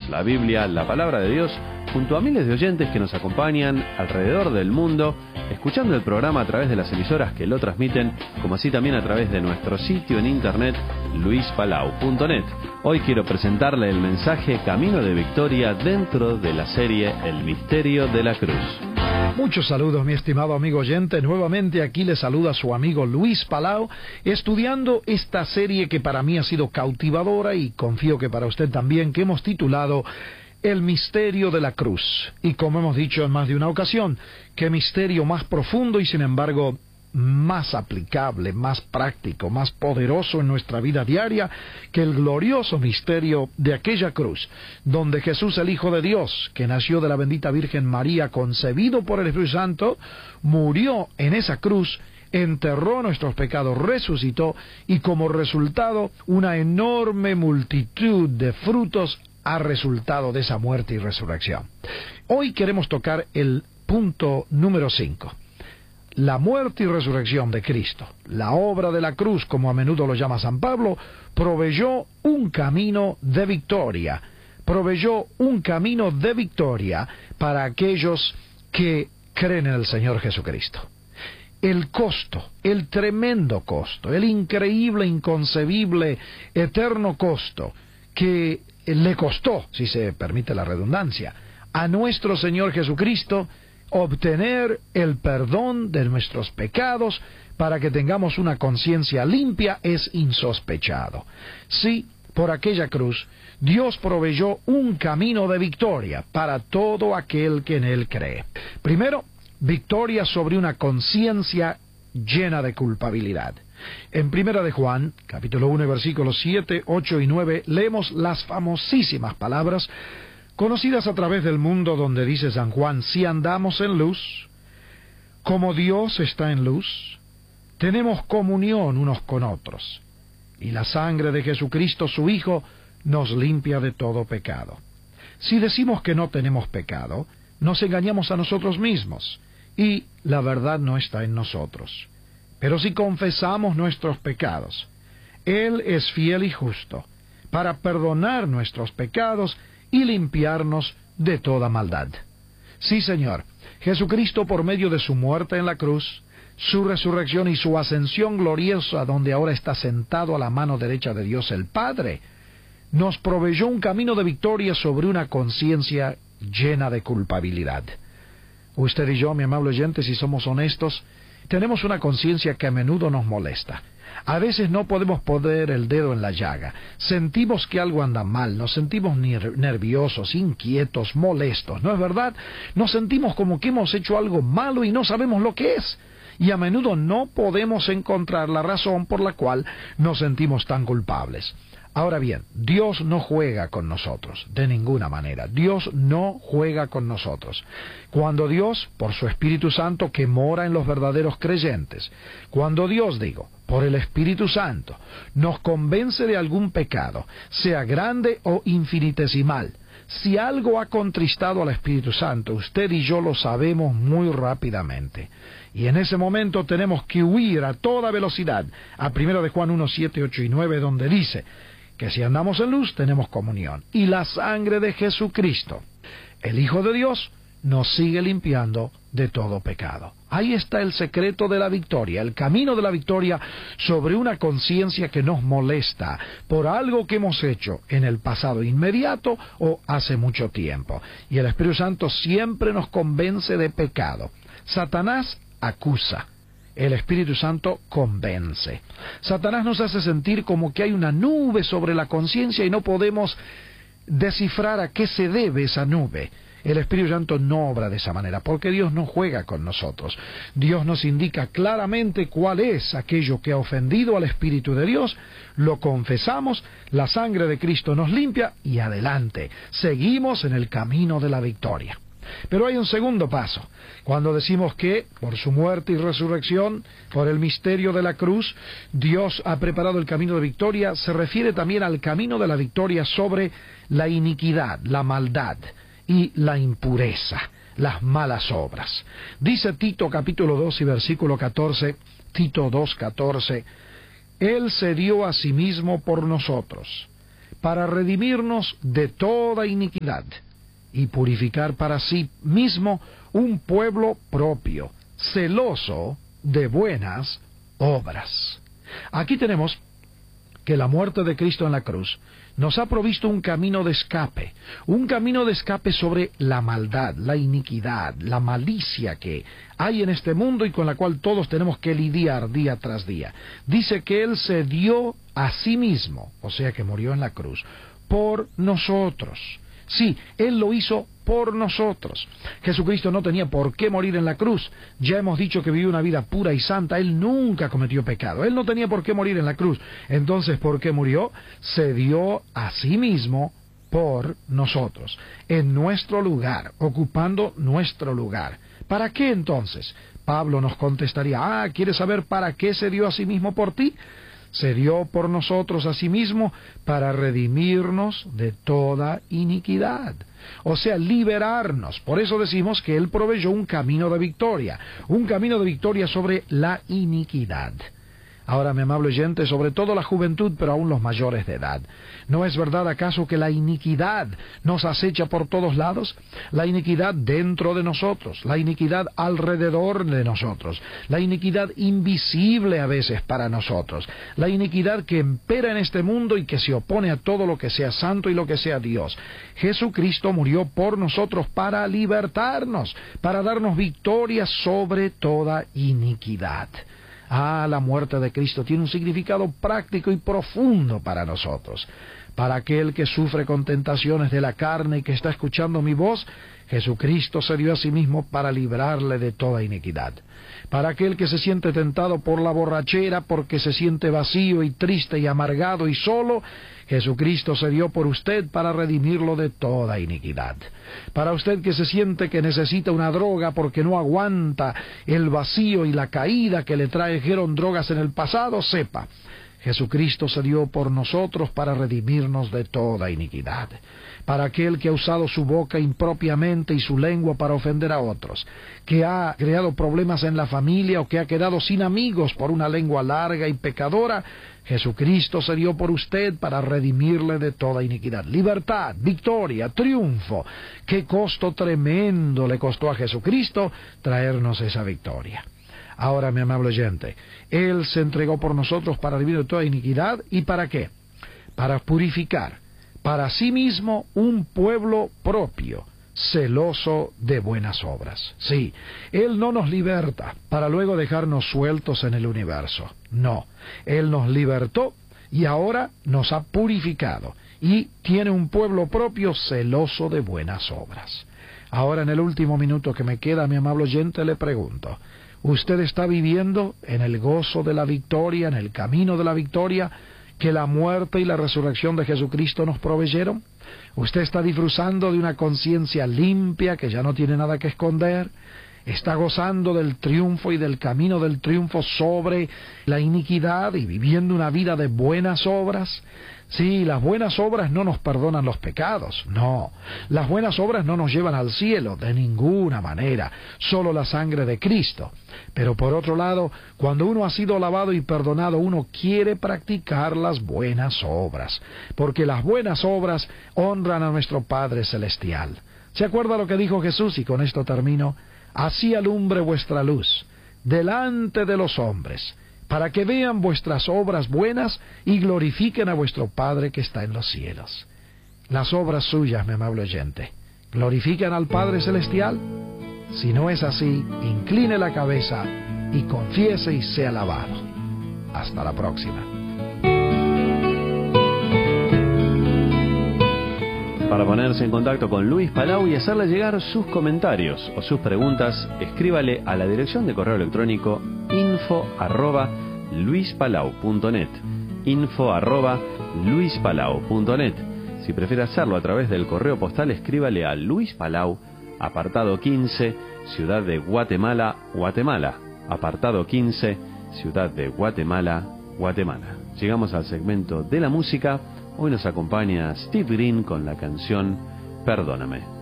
la Biblia, la Palabra de Dios, junto a miles de oyentes que nos acompañan alrededor del mundo, escuchando el programa a través de las emisoras que lo transmiten, como así también a través de nuestro sitio en internet, luispalau.net. Hoy quiero presentarle el mensaje Camino de Victoria dentro de la serie El Misterio de la Cruz. Muchos saludos, mi estimado amigo oyente. Nuevamente aquí le saluda su amigo Luis Palau, estudiando esta serie que para mí ha sido cautivadora y confío que para usted también, que hemos titulado El Misterio de la Cruz. Y como hemos dicho en más de una ocasión, qué misterio más profundo y sin embargo más aplicable, más práctico, más poderoso en nuestra vida diaria que el glorioso misterio de aquella cruz, donde Jesús, el Hijo de Dios, que nació de la bendita Virgen María, concebido por el Espíritu Santo, murió en esa cruz, enterró nuestros pecados, resucitó, y como resultado, una enorme multitud de frutos ha resultado de esa muerte y resurrección. Hoy queremos tocar el punto número 5. La muerte y resurrección de Cristo, la obra de la cruz, como a menudo lo llama San Pablo, proveyó un camino de victoria. Proveyó un camino de victoria para aquellos que creen en el Señor Jesucristo. El costo, el tremendo costo, el increíble, inconcebible, eterno costo que le costó, si se permite la redundancia, a nuestro Señor Jesucristo obtener el perdón de nuestros pecados para que tengamos una conciencia limpia es insospechado. Sí, por aquella cruz, Dios proveyó un camino de victoria para todo aquel que en Él cree. Primero, victoria sobre una conciencia llena de culpabilidad. En Primera de Juan, capítulo 1, versículos 7, 8 y 9, leemos las famosísimas palabras conocidas a través del mundo, donde dice San Juan: si andamos en luz, como Dios está en luz, tenemos comunión unos con otros, y la sangre de Jesucristo, su Hijo, nos limpia de todo pecado. Si decimos que no tenemos pecado, nos engañamos a nosotros mismos, y la verdad no está en nosotros. Pero si confesamos nuestros pecados, Él es fiel y justo, para perdonar nuestros pecados y limpiarnos de toda maldad. Sí, Señor, Jesucristo, por medio de su muerte en la cruz, su resurrección y su ascensión gloriosa, donde ahora está sentado a la mano derecha de Dios el Padre, nos proveyó un camino de victoria sobre una conciencia llena de culpabilidad. Usted y yo, mi amable oyente, si somos honestos, tenemos una conciencia que a menudo nos molesta. A veces no podemos poner el dedo en la llaga. Sentimos que algo anda mal, nos sentimos nerviosos, inquietos, molestos, ¿no es verdad? Nos sentimos como que hemos hecho algo malo y no sabemos lo que es. Y a menudo no podemos encontrar la razón por la cual nos sentimos tan culpables. Ahora bien, Dios no juega con nosotros, de ninguna manera. Dios no juega con nosotros. Cuando Dios, por su Espíritu Santo que mora en los verdaderos creyentes, cuando Dios, por el Espíritu Santo, nos convence de algún pecado, sea grande o infinitesimal, si algo ha contristado al Espíritu Santo, usted y yo lo sabemos muy rápidamente. Y en ese momento tenemos que huir a toda velocidad a 1 de Juan 1, 7, 8 y 9, donde dice que si andamos en luz tenemos comunión. Y la sangre de Jesucristo, el Hijo de Dios, nos sigue limpiando de todo pecado. Ahí está el secreto de la victoria, el camino de la victoria sobre una conciencia que nos molesta por algo que hemos hecho en el pasado inmediato o hace mucho tiempo. Y el Espíritu Santo siempre nos convence de pecado. Satanás acusa, el Espíritu Santo convence. Satanás nos hace sentir como que hay una nube sobre la conciencia y no podemos descifrar a qué se debe esa nube. El Espíritu Santo no obra de esa manera, porque Dios no juega con nosotros. Dios nos indica claramente cuál es aquello que ha ofendido al Espíritu de Dios, lo confesamos, la sangre de Cristo nos limpia y adelante, seguimos en el camino de la victoria. Pero hay un segundo paso. Cuando decimos que, por su muerte y resurrección, por el misterio de la cruz, Dios ha preparado el camino de victoria, se refiere también al camino de la victoria sobre la iniquidad, la maldad y la impureza, las malas obras. Dice Tito capítulo 2 y versículo 14, Tito 2, 14, Él se dio a sí mismo por nosotros, para redimirnos de toda iniquidad y purificar para sí mismo un pueblo propio, celoso de buenas obras. Aquí tenemos que la muerte de Cristo en la cruz nos ha provisto un camino de escape sobre la maldad, la iniquidad, la malicia que hay en este mundo y con la cual todos tenemos que lidiar día tras día. Dice que Él se dio a sí mismo, o sea que murió en la cruz, por nosotros. Sí, Él lo hizo por nosotros. Jesucristo no tenía por qué morir en la cruz. Ya hemos dicho que vivió una vida pura y santa. Él nunca cometió pecado. Él no tenía por qué morir en la cruz. Entonces, ¿por qué murió? Se dio a sí mismo por nosotros, en nuestro lugar, ocupando nuestro lugar. ¿Para qué entonces? Pablo nos contestaría, ¿quieres saber para qué se dio a sí mismo por ti? Se dio por nosotros a sí mismo para redimirnos de toda iniquidad. O sea, liberarnos. Por eso decimos que Él proveyó un camino de victoria sobre la iniquidad. Ahora, mi amable oyente, sobre todo la juventud, pero aún los mayores de edad, ¿no es verdad acaso que la iniquidad nos acecha por todos lados? La iniquidad dentro de nosotros, la iniquidad alrededor de nosotros, la iniquidad invisible a veces para nosotros, la iniquidad que impera en este mundo y que se opone a todo lo que sea santo y lo que sea Dios. Jesucristo murió por nosotros para libertarnos, para darnos victoria sobre toda iniquidad. La muerte de Cristo tiene un significado práctico y profundo para nosotros. Para aquel que sufre con tentaciones de la carne y que está escuchando mi voz, Jesucristo se dio a sí mismo para librarle de toda iniquidad. Para aquel que se siente tentado por la borrachera, porque se siente vacío y triste y amargado y solo, Jesucristo se dio por usted para redimirlo de toda iniquidad. Para usted que se siente que necesita una droga porque no aguanta el vacío y la caída que le trajeron drogas en el pasado, sepa, Jesucristo se dio por nosotros para redimirnos de toda iniquidad. Para aquel que ha usado su boca impropiamente y su lengua para ofender a otros, que ha creado problemas en la familia o que ha quedado sin amigos por una lengua larga y pecadora, Jesucristo se dio por usted para redimirle de toda iniquidad. Libertad, victoria, triunfo. Qué costo tremendo le costó a Jesucristo traernos esa victoria. Ahora, mi amable oyente, Él se entregó por nosotros para redimir de toda iniquidad. ¿Y para qué? Para purificar para sí mismo un pueblo propio, celoso de buenas obras. Sí, Él no nos liberta para luego dejarnos sueltos en el universo. No, Él nos libertó y ahora nos ha purificado y tiene un pueblo propio celoso de buenas obras. Ahora, en el último minuto que me queda, mi amable oyente, le pregunto, ¿usted está viviendo en el gozo de la victoria, en el camino de la victoria que la muerte y la resurrección de Jesucristo nos proveyeron? ¿Usted está disfrutando de una conciencia limpia que ya no tiene nada que esconder? ¿Está gozando del triunfo y del camino del triunfo sobre la iniquidad y viviendo una vida de buenas obras? Sí, las buenas obras no nos perdonan los pecados, no. Las buenas obras no nos llevan al cielo, de ninguna manera, solo la sangre de Cristo. Pero por otro lado, cuando uno ha sido lavado y perdonado, uno quiere practicar las buenas obras, porque las buenas obras honran a nuestro Padre Celestial. ¿Se acuerda lo que dijo Jesús? Y con esto termino. Así alumbre vuestra luz delante de los hombres, para que vean vuestras obras buenas y glorifiquen a vuestro Padre que está en los cielos. Las obras suyas, mi amable oyente, ¿glorifican al Padre Celestial? Si no es así, incline la cabeza y confiese y sea alabado. Hasta la próxima. Para ponerse en contacto con Luis Palau y hacerle llegar sus comentarios o sus preguntas, escríbale a la dirección de correo electrónico info@luispalau.net, info@luispalau.net. Si prefiere hacerlo a través del correo postal, escríbale a Luis Palau, apartado 15, Ciudad de Guatemala, Guatemala, apartado 15, Ciudad de Guatemala, Guatemala. Llegamos al segmento de la música. Hoy nos acompaña Steve Green con la canción Perdóname.